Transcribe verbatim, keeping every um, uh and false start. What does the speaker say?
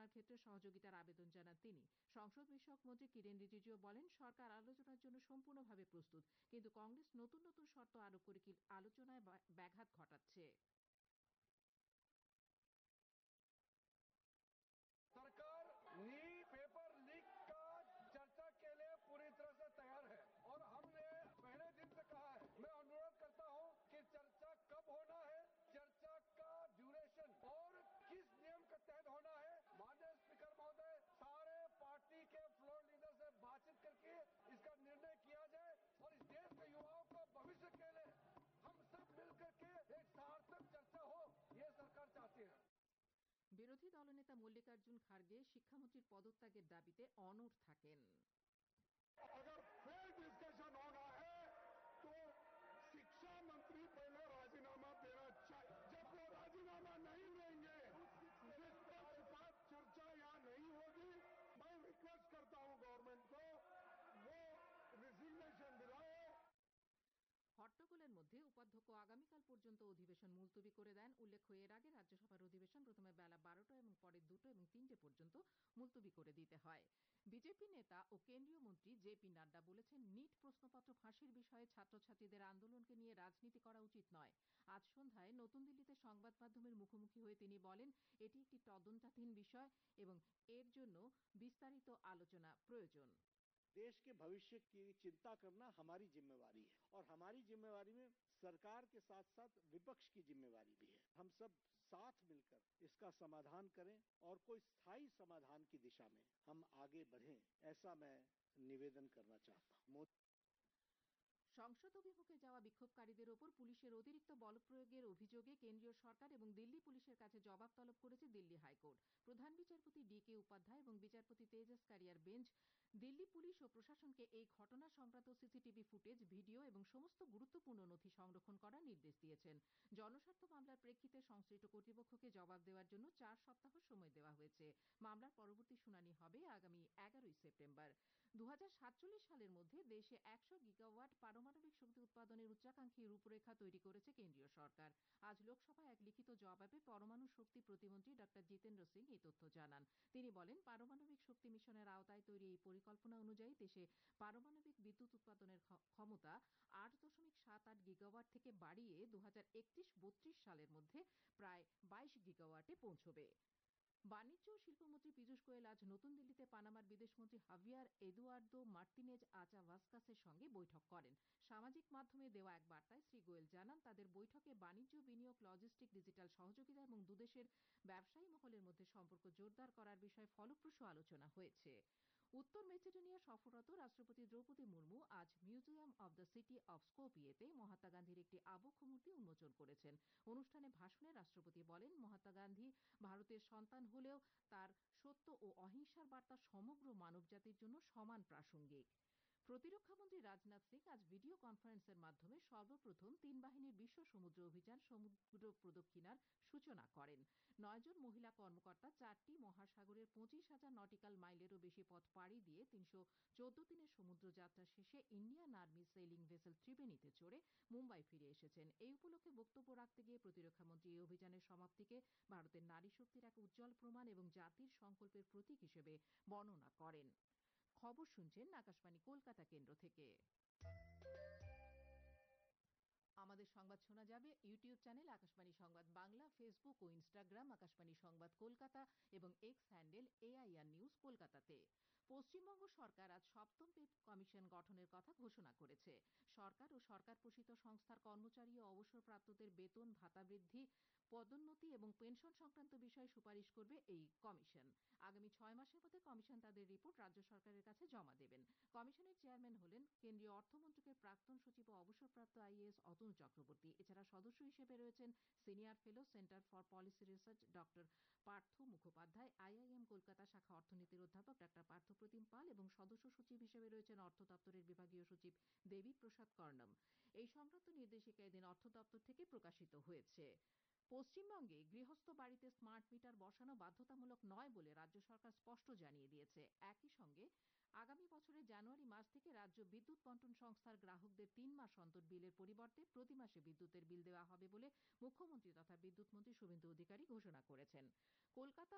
আলোচনার ক্ষেত্রে সহযোগিতার আবেদন জানান তিনি। সংসদ বিষয়ক মন্ত্রী কিরেন রিজিজুও বলেন, সরকার আলোচনার জন্য সম্পূর্ণভাবে প্রস্তুত, কিন্তু কংগ্রেস নতুন নতুন শর্ত আরোপ করে কি আলোচনায় ব্যাঘাত ঘটাচ্ছে। सरकार नी पेपर लीक का चर्चा के लिए पूरी तरह से तैयार है और हमने पहले दिन से कहा है। मैं अनुरोध करता हूं कि चर्चा कब होना है, चर्चा का ड्यूरेशन और किस नियम के तहत होना है। माननीय स्पीकर महोदय, सारे पार्टी के फ्लोर लीडर से बातचीत करके इसका निर्णय किया जाए और इस देश के युवाओं को भविष्य के लिए हम सब मिलकर के एक सार्थक चर्चा हो, ये सरकार चाहती है। বিরোধী দলনেতা মল্লিকার্জুন খার্গে শিক্ষামন্ত্রীর পদত্যাগের দাবিতে অনড় থাকেন। अगर फेयर डिस्कशन होना है तो शिक्षा मंत्री पहले राजीनामा देना चाहिए। जब वो राजीनामा नहीं देंगे, निष्पक्षपात चर्चा यहाँ नहीं होगी। मैं रिक्वेस्ट करता हूँ गवर्नमेंट को वो रिजिग्नेशन दिलाए। হট্টগোলের মধ্যে উপাধ্যক্ষ আগামীকাল পর্যন্ত অধিবেশন মুলতবি করে দেন। উল্লেখ্য, এর আগে রাজ্যসভার অধিবেশন প্রথমে বেলা বারোটা এবং পরে দুটো এবং তিনটে পর্যন্ত মুলতবি করে দিতে হয়। বিজেপি নেতা ও কেন্দ্রীয় মন্ত্রী জে পি নাড্ডা বলেছেন, নিট প্রশ্নপত্র ফাঁসির বিষয়ে ছাত্রছাত্রীদের আন্দোলনকে নিয়ে রাজনীতি করা উচিত নয়। আজ সন্ধ্যায় নতুন দিল্লিতে সংবাদ মাধ্যমের মুখোমুখি হয়ে তিনি বলেন, এটি একটি তদন্তাধীন বিষয় এবং এর জন্য বিস্তারিত আলোচনা প্রয়োজন। देश के भविष्य की चिंता करना हमारी जिम्मेवारी है और हमारी जिम्मेवारी में सरकार के साथ साथ विपक्ष की जिम्मेवारी भी है। हम सब साथ मिलकर इसका समाधान करें और कोई स्थायी समाधान की दिशा में हम आगे बढ़ें, ऐसा मैं निवेदन करना चाहता हूँ। সংসদ অভিমুখে যাওয়া বিক্ষোভকারীদের ওপর পুলিশের অতিরিক্ত বলপ্রয়োগের অভিযোগে কেন্দ্রীয় সরকার এবং দিল্লি পুলিশের কাছে জবাব তলব করেছে দিল্লি হাইকোর্ট। প্রধান বিচারপতি ডি কে উপাধ্যায় এবং বিচারপতি তেজস কারিয়ার বেঞ্চ দিল্লি পুলিশ ও প্রশাসনকে এই ঘটনা সংক্রান্ত সিসিটিভি ফুটেজ, ভিডিও এবং সমস্ত গুরুত্বপূর্ণ নথি সংরক্ষণ করার নির্দেশ দিয়েছেন। জনস্বার্থ মামলার প্রেক্ষিতে সংশ্লিষ্ট কর্তৃপক্ষকে জবাব দেওয়ার জন্য চার সপ্তাহ সময় দেওয়া হয়েছে। মামলার পরবর্তী শুনানি হবে আগামী এগারোই সেপ্টেম্বর। দু হাজার সাতচল্লিশ সালের মধ্যে দেশে একশো গিগাওয়াট পারমাণবিক শক্তি উৎপাদনের উচ্চাকাঙ্ক্ষী রূপরেখা তৈরি করেছে কেন্দ্রীয় সরকার। আজ লোকসভায় এক লিখিত জবাবে পরমাণু শক্তি প্রতিমন্ত্রী ডক্টর জিতেন্দ্র সিং এই তথ্য জানান। তিনি বলেন, পারমাণবিক শক্তি মিশনের আওতায় তৈরি এই পরিকল্পনা অনুযায়ী দেশে পারমাণবিক বিদ্যুৎ উৎপাদনের ক্ষমতা আট দশমিক সাত আট গিগাওয়াট থেকে বাড়িয়ে দু হাজার একত্রিশ বত্রিশ সালের মধ্যে প্রায় বাইশ গিগাওয়াটে পৌঁছবে। বাণিজ্য ও শিল্পমন্ত্রী পীযূষ গোয়েল আজ নতুন দিল্লিতে পানামার বিদেশমন্ত্রী হাভিয়ার এদুয়ার্দো মার্তিনেজ আচা ভাস্কাসের সঙ্গে বৈঠক করেন। সামাজিক মাধ্যমে দেওয়া এক বার্তায় শ্রী গোয়েল জানান, তাদের বৈঠকে বাণিজ্য, বিনিয়োগ, লজিস্টিক, ডিজিটাল সহযোগিতা এবং দুদেশের ব্যবসায়ী মহলের মধ্যে সম্পর্ক জোরদার করার বিষয়ে ফলপ্রসূ আলোচনা হয়েছে। উত্তর মেসিডোনিয়া সফররত রাষ্ট্রপতি দ্রৌপদী মুর্মু আজ museum of the city of স্কোপিয়েতে Mahatma গান্ধীর একটি আবক্ষ মূর্তি উন্মোচন করেছেন। অনুষ্ঠানে ভাষণে রাষ্ট্রপতি বলেন, মহাত্মা গান্ধী ভারতের সন্তান হলেও তার সত্য ও অহিংসার বার্তা সমগ্র মানবজাতির জন্য সমান প্রাসঙ্গিক। প্রতিরক্ষামন্ত্রী রাজনাথ সিং আজ ভিডিও কনফারেন্সের মাধ্যমে সর্বপ্রথম তিন বাহিনীর বিশ্ব সমুদ্র অভিযান সমুদ্র প্রদক্ষিণার সূচনা করেন। নয়জন মহিলা কর্মকর্তা চারটি মহাসাগরের পঁচিশ হাজার নটিক্যাল মাইলেরও বেশি পথ পাড়ি দিয়ে তিনশো চোদ্দ দিনের সমুদ্র যাত্রা শেষে ইন্ডিয়ান আর্মি সেলিং ভেসেল ত্রিবেণীতে চড়ে মুম্বাই ফিরে এসেছেন। এই উপলক্ষে বক্তব্য রাখতে গিয়ে প্রতিরক্ষামন্ত্রী এই অভিযানের সমাপ্তিকে ভারতের নারী শক্তির এক উজ্জ্বল প্রমাণ এবং জাতির সংকল্পের প্রতীক হিসেবে বর্ণনা করেন। খবর শুনছেন আকাশবাণী কলকাতা কেন্দ্র থেকে। আমাদের সংবাদ শোনা যাবে ইউটিউব চ্যানেল আকাশবাণী সংবাদ বাংলা, ফেসবুক ও ইনস্টাগ্রাম আকাশবাণী সংবাদ কলকাতা এবং এক্স হ্যান্ডেল এআইআর নিউজ কলকাতাতে। পশ্চিমবঙ্গ সরকার আজ সপ্তম পে কমিশন গঠনের কথা ঘোষণা করেছে। সরকার ও সরকার পোষিত সংস্থার কর্মচারী ও অবসরপ্রাপ্তদের বেতন ভাতা বৃদ্ধি, পদোন্নতি এবং পেনশন সংক্রান্ত বিষয়ে সুপারিশ করবে এই কমিশন। আগামী ছয় মাসের মধ্যে কমিশন তাদের রিপোর্ট রাজ্য সরকারের কাছে জমা দেবেন। কমিশনের চেয়ারম্যান হলেন কেন্দ্রীয় অর্থমন্ত্রকের প্রাক্তন সচিব ও অবসরপ্রাপ্ত আইএএস অতনু চক্রবর্তী। এছাড়া সদস্য হিসেবে রয়েছেন senior fellow, centre for policy research doctor Partha Mukhopadhyay, IIM Kolkata শাখা অর্থনীতির অধ্যাপক ডক্টর পার্থ প্রতিম পাল এবং সদস্য সচিব হিসেবে রয়েছেন অর্থ দপ্তরের বিভাগীয় সচিব দেবী প্রসাদ কর্ণম। এই সংক্রান্ত নির্দেশিকা এদিন অর্থ দপ্তর থেকে প্রকাশিত হয়েছে। পশ্চিমবঙ্গে গৃহস্থ বাড়িতে স্মার্ট মিটার বসানো বাধ্যতামূলক নয় বলে রাজ্য সরকার স্পষ্ট জানিয়ে দিয়েছে। একই সঙ্গে আগামী বছরের জানুয়ারি মাস থেকে রাজ্য বিদ্যুৎ বন্টন সংস্থার গ্রাহকদের তিন মাস অন্তর বিলের পরিবর্তে প্রতি মাসে বিদ্যুতের বিল দেওয়া হবে বলে মুখ্যমন্ত্রী তথা বিদ্যুৎ মন্ত্রী শুভেন্দু অধিকারী ঘোষণা করেছেন। কলকাতা